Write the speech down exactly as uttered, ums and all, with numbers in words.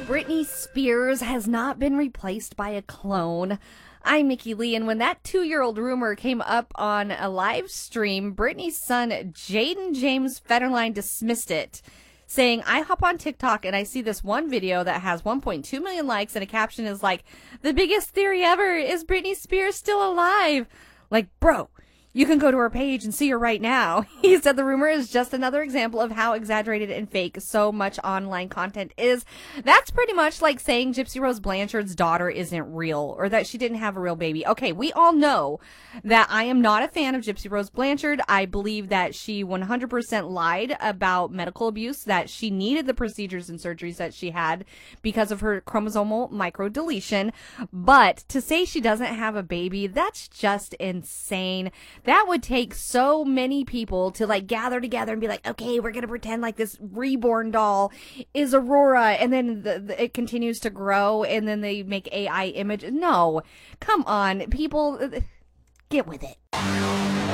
Britney Spears has not been replaced by a clone. I'm Mickey Lee, and when that two-year-old rumor came up on a live stream, Britney's son, Jaden James Federline, dismissed it, saying, I hop on TikTok and I see this one video that has one point two million likes, and a caption is like, the biggest theory ever, is Britney Spears still alive? Like, bro, you can go to her page and see her right now. He said the rumor is just another example of how exaggerated and fake so much online content is. That's pretty much like saying Gypsy Rose Blanchard's daughter isn't real, or that she didn't have a real baby. Okay, we all know that I am not a fan of Gypsy Rose Blanchard. I believe that she one hundred percent lied about medical abuse, that she needed the procedures and surgeries that she had because of her chromosomal microdeletion. But to say she doesn't have a baby, that's just insane. That would take so many people to like gather together and be like, okay, we're going to pretend like this reborn doll is Aurora. And then the, the, it continues to grow and then they make A I images. No, come on, people, get with it.